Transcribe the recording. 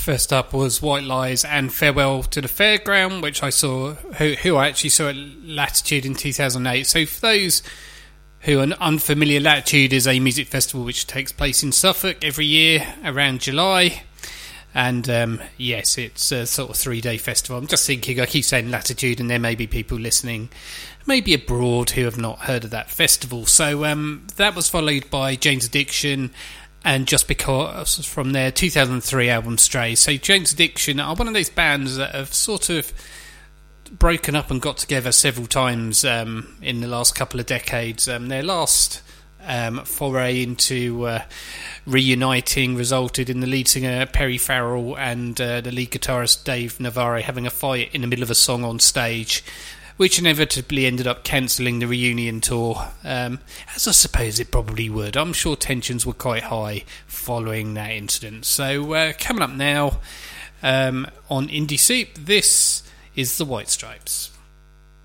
First up was White Lies and Farewell to the Fairground, which I saw, who I actually saw at Latitude in 2008. So for those who are unfamiliar, Latitude is a music festival which takes place in Suffolk every year around July. And yes, it's a sort of 3-day festival. I'm just thinking, I keep saying Latitude, and there may be people listening, maybe abroad, who have not heard of that festival. So that was followed by Jane's Addiction, and Just Because from their 2003 album Stray. So Jane's Addiction are one of those bands that have sort of broken up and got together several times in the last couple of decades. Their last foray into reuniting resulted in the lead singer Perry Farrell and the lead guitarist Dave Navarre having a fight in the middle of a song on stage, which inevitably ended up cancelling the reunion tour, as I suppose it probably would. I'm sure tensions were quite high following that incident. So coming up now on Indie Soup, this is the White Stripes.